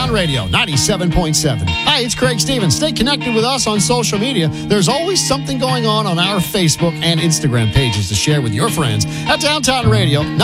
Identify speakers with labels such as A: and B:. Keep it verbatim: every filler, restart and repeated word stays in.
A: Downtown Radio, ninety-seven point seven. Hi, it's Craig Stevens. Stay connected with us on social media. There's always something going on on our Facebook and Instagram pages to share with your friends at Downtown Radio.